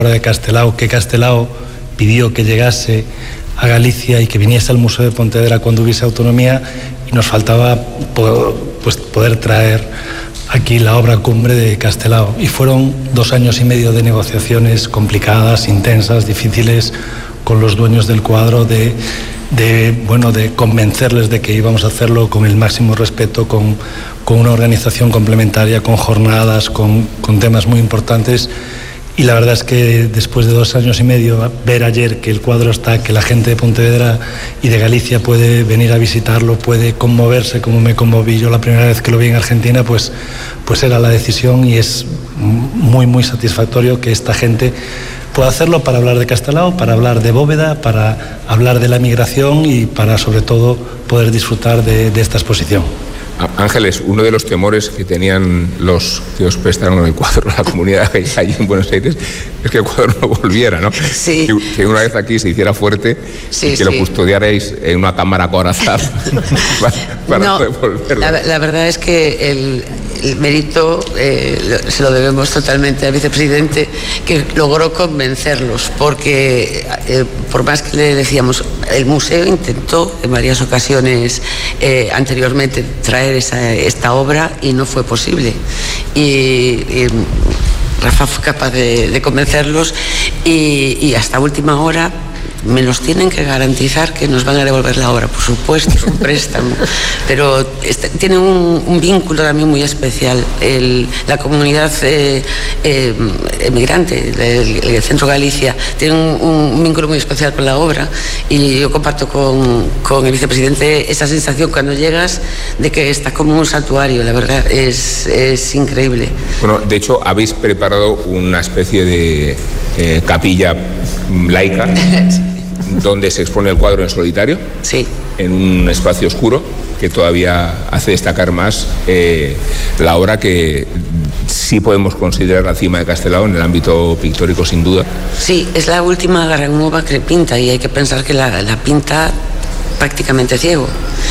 de Castelao, que Castelao pidió que llegase a Galicia y que viniese al Museo de Pontevedra cuando hubiese autonomía, y nos faltaba pues poder traer aquí la obra cumbre de Castelao. Y fueron 2 años y medio de negociaciones complicadas, intensas, difíciles, con los dueños del cuadro, de convencerles de que íbamos a hacerlo con el máximo respeto, con una organización complementaria, con jornadas, con temas muy importantes. Y la verdad es que después de 2 años y medio, ver ayer que el cuadro está, que la gente de Pontevedra y de Galicia puede venir a visitarlo, puede conmoverse como me conmoví yo la primera vez que lo vi en Argentina, pues era la decisión, y es muy, muy satisfactorio que esta gente pueda hacerlo para hablar de Castelao, para hablar de Bóveda, para hablar de la migración y para, sobre todo, poder disfrutar de esta exposición. Ángeles, uno de los temores que tenían los que os prestaron el cuadro a la comunidad allí en Buenos Aires es que el cuadro no volviera, ¿no? Sí. Que una vez aquí se hiciera fuerte, sí, y que lo custodiarais en una cámara acorazada para no, devolverlo. La verdad es que el mérito se lo debemos totalmente al vicepresidente, que logró convencerlos, porque por más que le decíamos, el museo intentó en varias ocasiones anteriormente traer esta obra y no fue posible, y Rafa fue capaz de convencerlos, y hasta última hora me los tienen que garantizar que nos van a devolver la obra, por supuesto, es un préstamo, pero tiene un vínculo también muy especial. La comunidad emigrante, el Centro Galicia, tiene un vínculo muy especial con la obra, y yo comparto con el vicepresidente esa sensación cuando llegas de que está como un santuario. La verdad es increíble. Bueno, de hecho habéis preparado una especie de capilla laica donde se expone el cuadro en solitario, sí, en un espacio oscuro, que todavía hace destacar más la obra, que sí podemos considerar la cima de Castelao en el ámbito pictórico, sin duda. Sí, es la última Garranova que pinta, y hay que pensar que la pinta prácticamente ciego.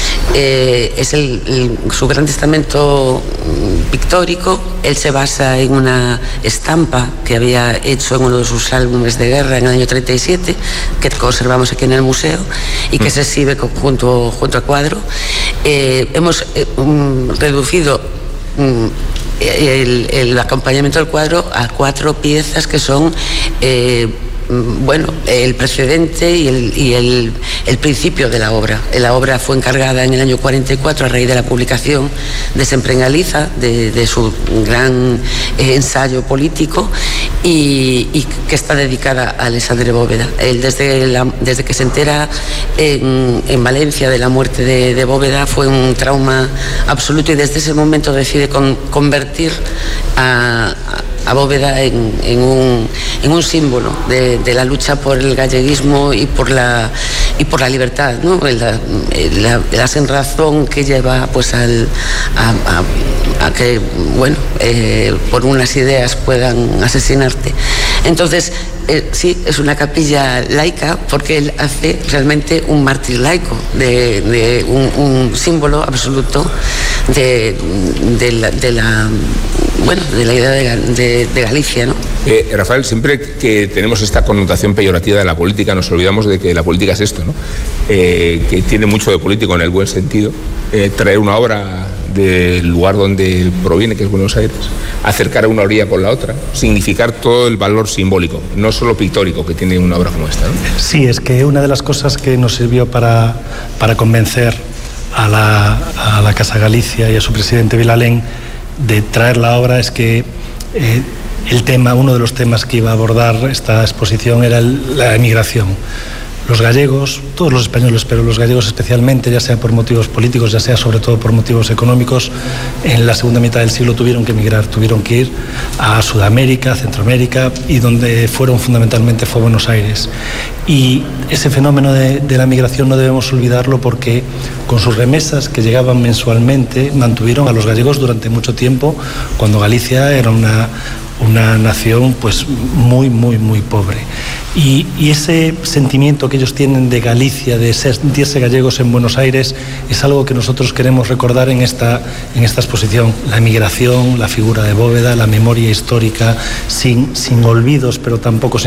Es su gran testamento pictórico. Él se basa en una estampa que había hecho en uno de sus álbumes de guerra en el año 37, que conservamos aquí en el museo y que se exhibe junto al cuadro. Hemos reducido el acompañamiento del cuadro a 4 piezas que son el precedente y el principio de la obra. La obra fue encargada en el año 44 a raíz de la publicación de Sempre en Galiza, de su gran ensayo político, y que está dedicada a Alexandre Bóveda. Él desde que se entera en Valencia de la muerte de Bóveda, fue un trauma absoluto, y desde ese momento decide convertir a Bóveda en un símbolo de la lucha por el galleguismo y por la libertad, ¿no? La sinrazón que lleva pues a que por unas ideas puedan asesinarte. Entonces sí, es una capilla laica, porque él hace realmente un mártir laico, de un símbolo absoluto de la idea de Galicia, ¿no? Rafael, siempre que tenemos esta connotación peyorativa de la política, nos olvidamos de que la política es esto, ¿no? Que tiene mucho de político en el buen sentido. Traer una obra del lugar donde proviene, que es Buenos Aires, acercar a una orilla con la otra, significar todo el valor simbólico, no solo pictórico, que tiene una obra como esta, ¿no? Sí, es que una de las cosas que nos sirvió para convencer a la Casa Galicia y a su presidente Vilalén de traer la obra es que uno de los temas que iba a abordar esta exposición era la emigración. Los gallegos, todos los españoles, pero los gallegos especialmente, ya sea por motivos políticos, ya sea sobre todo por motivos económicos, en la segunda mitad del siglo tuvieron que emigrar, tuvieron que ir a Sudamérica, Centroamérica, y donde fueron fundamentalmente fue Buenos Aires. Y ese fenómeno de la migración no debemos olvidarlo, porque con sus remesas que llegaban mensualmente mantuvieron a los gallegos durante mucho tiempo, cuando Galicia era una nación pues muy, muy, muy pobre. Y ese sentimiento que ellos tienen de Galicia, de sentirse gallegos en Buenos Aires, es algo que nosotros queremos recordar en esta exposición. La emigración, la figura de Bóveda, la memoria histórica, sin olvidos, pero tampoco sin